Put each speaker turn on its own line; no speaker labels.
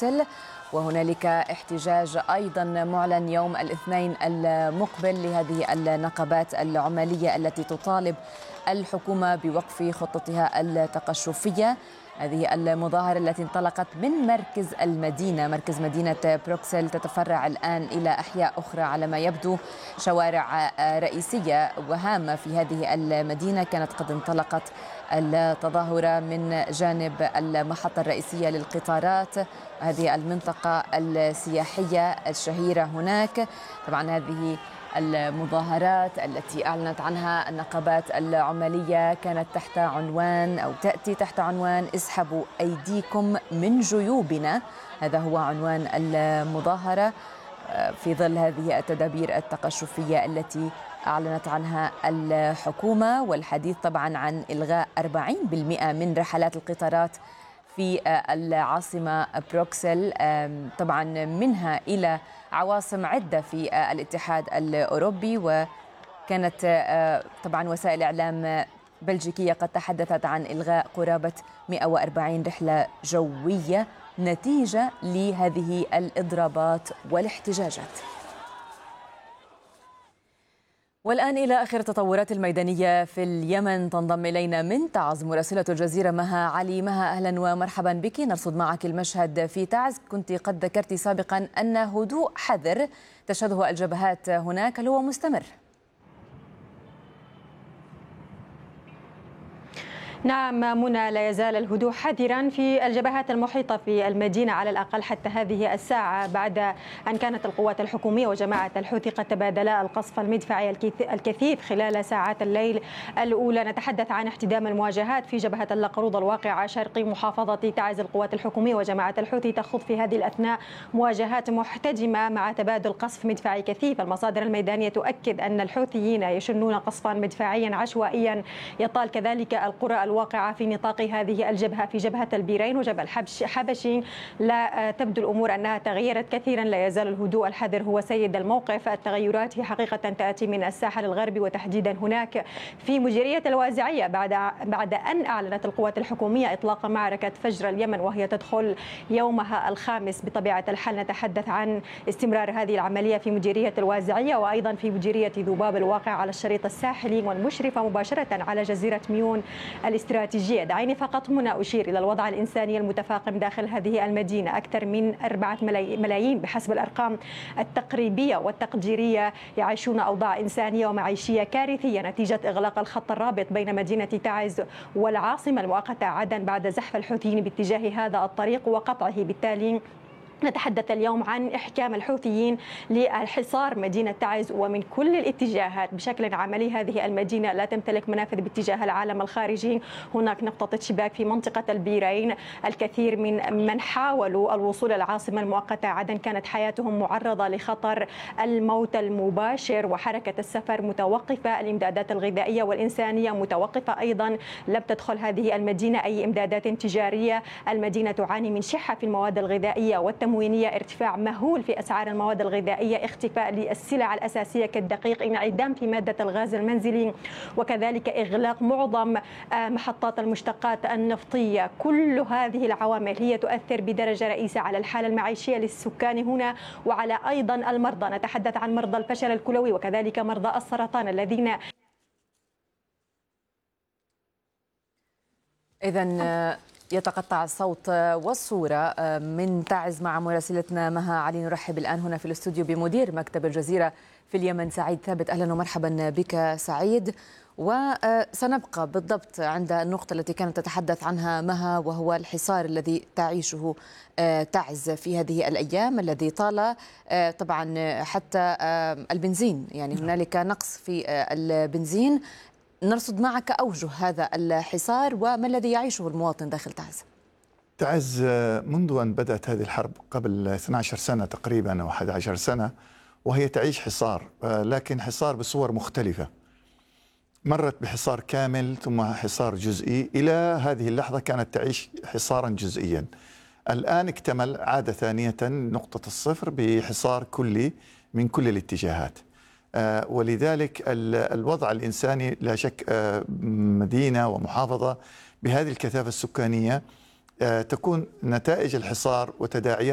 بروكسل. وهنالك احتجاج أيضا معلن يوم الاثنين المقبل لهذه النقابات العمالية التي تطالب الحكومة بوقف خطتها التقشفية. هذه المظاهرة التي انطلقت من مركز مدينة بروكسل تتفرع الآن إلى أحياء أخرى على ما يبدو. شوارع رئيسية وهامة في هذه المدينة كانت قد انطلقت التظاهرة من جانب المحطة الرئيسية للقطارات، هذه المنطقة السياحية الشهيرة هناك. طبعا هذه المظاهرات التي أعلنت عنها النقابات العمالية كانت تحت عنوان أو تأتي تحت عنوان اسحبوا أيديكم من جيوبنا، هذا هو عنوان المظاهرة في ظل هذه التدابير التقشفية التي أعلنت عنها الحكومة، والحديث طبعا عن إلغاء 40% من رحلات القطارات في العاصمة بروكسل، طبعا منها إلى عواصم عدة في الاتحاد الأوروبي. وكانت طبعا وسائل إعلام بلجيكية قد تحدثت عن إلغاء قرابة 140 رحلة جوية نتيجة لهذه الإضرابات والاحتجاجات. والآن إلى آخر التطورات الميدانية في اليمن تنضم إلينا من تعز مراسلة الجزيرة مها علي. مها، أهلا ومرحبا بك. نرصد معك المشهد في تعز. كنت قد ذكرت سابقا أن هدوء حذر تشهده الجبهات هناك، هل هو مستمر؟
نعم منى، لا يزال الهدوء حذرا في الجبهات المحيطة في المدينة على الأقل حتى هذه الساعة، بعد أن كانت القوات الحكومية وجماعة الحوثي قد تبادلا القصف المدفعي الكثيف خلال ساعات الليل الأولى. نتحدث عن احتدام المواجهات في جبهة اللقرود الواقعة شرقي محافظة تعز. القوات الحكومية وجماعة الحوثي تخوض في هذه الأثناء مواجهات محتدمة مع تبادل قصف مدفعي كثيف. المصادر الميدانية تؤكد أن الحوثيين يشنون قصفا مدفعيا عشوائيا يطال كذلك القرى الواقعة في نطاق هذه الجبهة. في جبهة البيرين وجبل حبشي لا تبدو الأمور أنها تغيرت كثيرا، لا يزال الهدوء الحذر هو سيد الموقف. التغيرات هي حقيقة تأتي من الساحل الغربي وتحديدا هناك في مجرية الوازعية بعد أن أعلنت القوات الحكومية إطلاق معركة فجر اليمن وهي تدخل يومها الخامس. بطبيعة الحال نتحدث عن استمرار هذه العملية في مجرية الوازعية وأيضا في مجرية ذباب الواقع على الشريط الساحلي والمشرفة مباشرة على جزيرة ميون الاستراتيجية. دعيني فقط هنا أشير إلى الوضع الإنساني المتفاقم داخل هذه المدينة. أكثر من 4 ملايين بحسب الأرقام التقريبية والتقديرية يعيشون أوضاع إنسانية ومعيشية كارثية نتيجة إغلاق الخط الرابط بين مدينة تعز والعاصمة المؤقتة عدن بعد زحف الحوثيين باتجاه هذا الطريق وقطعه. بالتالي نتحدث اليوم عن إحكام الحوثيين للحصار مدينة تعز ومن كل الاتجاهات بشكل عملي. هذه المدينة لا تمتلك منافذ باتجاه العالم الخارجي. هناك نقطة اشتباك في منطقة البيرين. الكثير من حاولوا الوصول العاصمة المؤقتة عدن كانت حياتهم معرضة لخطر الموت المباشر وحركة السفر متوقفة. الإمدادات الغذائية والإنسانية متوقفة أيضا. لم تدخل هذه المدينة أي إمدادات تجارية. المدينة تعاني من شحة في المواد الغذائية والتموينية، ارتفاع مهول في أسعار المواد الغذائية، اختفاء للسلع الأساسية كالدقيق، انعدام في مادة الغاز المنزلي، وكذلك إغلاق معظم محطات المشتقات النفطية. كل هذه العوامل هي تؤثر بدرجة رئيسة على الحالة المعيشية للسكان هنا وعلى أيضا المرضى. نتحدث عن مرضى الفشل الكلوي وكذلك مرضى السرطان الذين
يتقطع الصوت والصورة من تعز مع مراسلتنا مها علي. نرحب الآن هنا في الاستوديو بمدير مكتب الجزيرة في اليمن سعيد ثابت. أهلا ومرحبا بك سعيد. وسنبقى بالضبط عند النقطة التي كانت تتحدث عنها مها، وهو الحصار الذي تعيشه تعز في هذه الأيام الذي طال طبعا حتى البنزين، يعني هنالك نقص في البنزين. نرصد معك أوجه هذا الحصار وما الذي يعيشه المواطن داخل تعز.
تعز منذ أن بدأت هذه الحرب قبل 12 سنة تقريبا أو 11 سنة وهي تعيش حصار، لكن حصار بصور مختلفة. مرت بحصار كامل ثم حصار جزئي، إلى هذه اللحظة كانت تعيش حصارا جزئيا. الآن اكتمل، عاد ثانية نقطة الصفر بحصار كلي من كل الاتجاهات. ولذلك الوضع الإنساني لا شك، مدينة ومحافظة بهذه الكثافة السكانية تكون نتائج الحصار وتداعيات